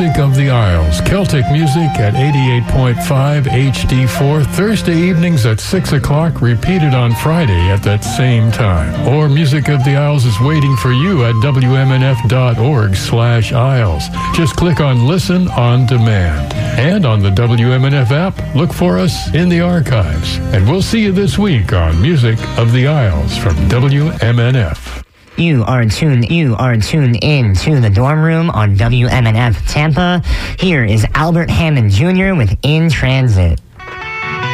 Music of the Isles, Celtic music at 88.5 HD4, Thursday evenings at 6 o'clock, repeated on Friday at that same time. Or Music of the Isles is waiting for you at WMNF.org/Isles. Just click on Listen on Demand. And on the WMNF app, look for us in the archives. And we'll see you this week on Music of the Isles from WMNF. You are tuned in to the dorm room on WMNF Tampa. Here is Albert Hammond Jr. with In Transit.